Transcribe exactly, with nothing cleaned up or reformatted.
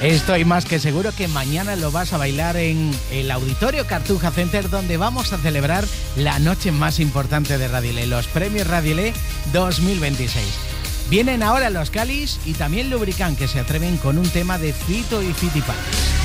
Estoy más que seguro que mañana lo vas a bailar en el Auditorio Cartuja Center, donde vamos a celebrar la noche más importante de Radiolé, los premios Radiolé dos mil veintiséis. Vienen ahora los Calis y también Lubricant, que se atreven con un tema de Fito y Fitipaldis.